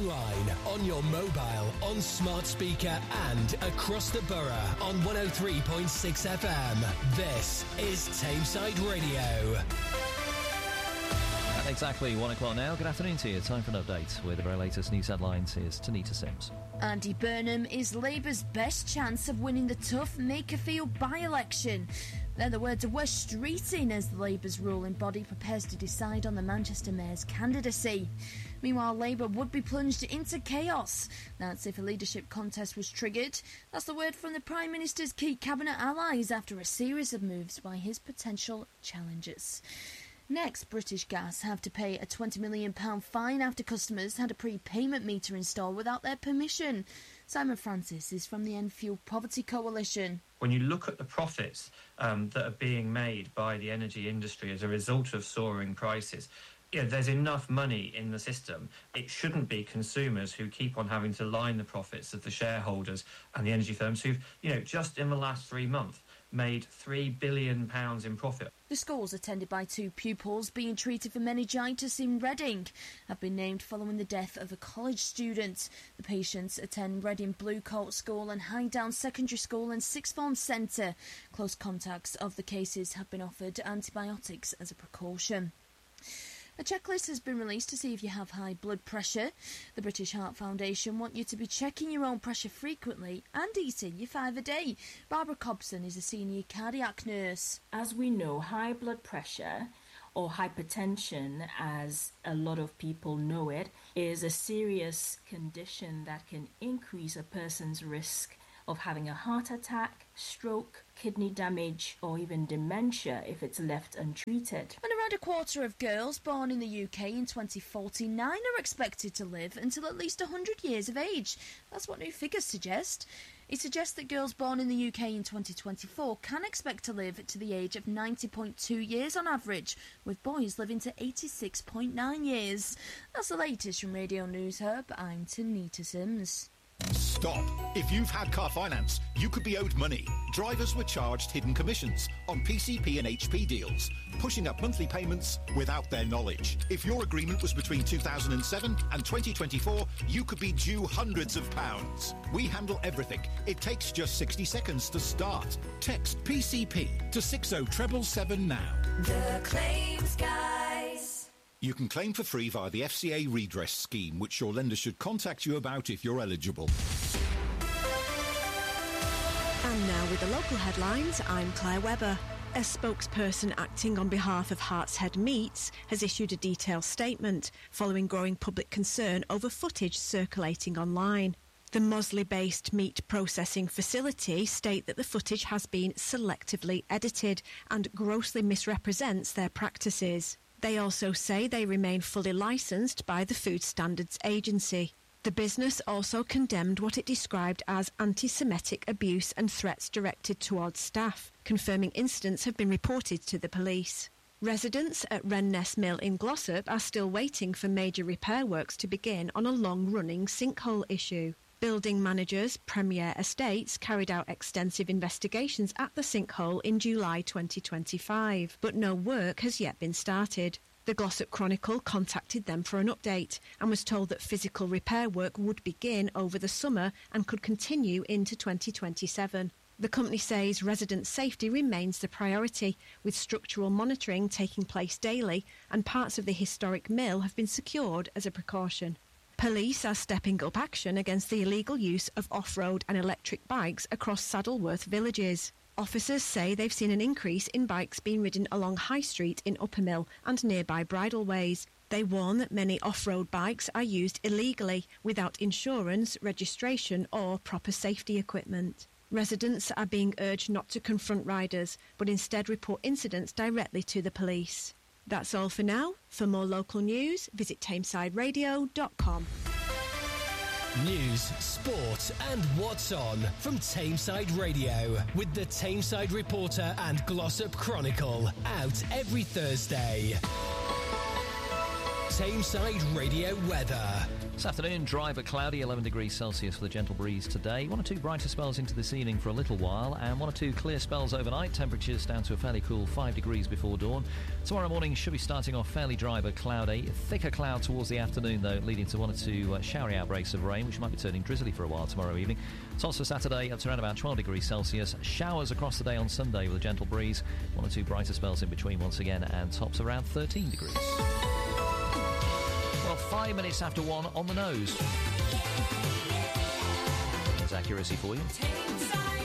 online, on your mobile, on smart speaker and across the borough on 103.6 FM. This is Tameside Radio. At exactly 1 o'clock now. Good afternoon to you. Time for an update with the very latest news headlines. Here's Tanita Sims. Andy Burnham is Labour's best chance of winning the tough Makerfield by-election. They're the words of Wes Streeting as Labour's ruling body prepares to decide on the Manchester Mayor's candidacy. Meanwhile, Labour would be plunged into chaos. That's if a leadership contest was triggered. That's the word from the Prime Minister's key cabinet allies after a series of moves by his potential challengers. Next, British Gas have to pay a £20 million fine after customers had a prepayment meter installed without their permission. Simon Francis is from the End Fuel Poverty Coalition. When you look at the profits that are being made by the energy industry as a result of soaring prices, there's enough money in the system. It shouldn't be consumers who keep on having to line the profits of the shareholders and the energy firms who've, just in the last 3 months, made £3 billion in profit. The schools attended by 2 pupils being treated for meningitis in Reading have been named following the death of a college student. The patients attend Reading Bluecoat School and Highdown Secondary School and Sixth Form Centre. Close contacts of the cases have been offered antibiotics as a precaution. A checklist has been released to see if you have high blood pressure. The British Heart Foundation want you to be checking your own pressure frequently and eating your 5 a day. Barbara Cobson is a senior cardiac nurse. As we know, high blood pressure, or hypertension as a lot of people know it, is a serious condition that can increase a person's risk of having a heart attack, stroke, kidney damage, or even dementia if it's left untreated. And around a quarter of girls born in the UK in 2049 are expected to live until at least 100 years of age. That's what new figures suggest. It suggests that girls born in the UK in 2024 can expect to live to the age of 90.2 years on average, with boys living to 86.9 years. That's the latest from Radio News Hub. I'm Tanita Sims. Stop. If you've had car finance, you could be owed money. Drivers were charged hidden commissions on PCP and HP deals, pushing up monthly payments without their knowledge. If your agreement was between 2007 and 2024, you could be due hundreds of pounds. We handle everything. It takes just 60 seconds to start. Text PCP to 60777 now. The Claims Guys. You can claim for free via the FCA redress scheme, which your lender should contact you about if you're eligible. And now with the local headlines, I'm Claire Webber. A spokesperson acting on behalf of Hartshead Meats has issued a detailed statement following growing public concern over footage circulating online. The Mosley-based meat processing facility state that the footage has been selectively edited and grossly misrepresents their practices. They also say they remain fully licensed by the Food Standards Agency. The business also condemned what it described as anti-Semitic abuse and threats directed towards staff, confirming incidents have been reported to the police. Residents at Wrenness Mill in Glossop are still waiting for major repair works to begin on a long-running sinkhole issue. Building managers Premier Estates carried out extensive investigations at the sinkhole in July 2025, but no work has yet been started. The Glossop Chronicle contacted them for an update and was told that physical repair work would begin over the summer and could continue into 2027. The company says resident safety remains the priority, with structural monitoring taking place daily, and parts of the historic mill have been secured as a precaution. Police are stepping up action against the illegal use of off-road and electric bikes across Saddleworth villages. Officers say they've seen an increase in bikes being ridden along High Street in Uppermill and nearby bridleways. They warn that many off-road bikes are used illegally without insurance, registration or proper safety equipment. Residents are being urged not to confront riders, but instead report incidents directly to the police. That's all for now. For more local news, visit TameSideRadio.com. News, sport and what's on from Tameside Radio with the Tameside Reporter and Glossop Chronicle, out every Thursday. Tameside Radio weather. This afternoon, dry but cloudy, 11 degrees Celsius for the gentle breeze today. 1 or 2 brighter spells into this evening for a little while, and 1 or 2 clear spells overnight. Temperatures down to a fairly cool 5 degrees before dawn. Tomorrow morning should be starting off fairly dry but cloudy. Thicker cloud towards the afternoon, though, leading to 1 or 2 showery outbreaks of rain, which might be turning drizzly for a while tomorrow evening. Tops for Saturday up to around about 12 degrees Celsius. Showers across the day on Sunday with a gentle breeze. 1 or 2 brighter spells in between once again, and tops around 13 degrees. Well, 5 minutes after 1 on the nose. There's accuracy for you.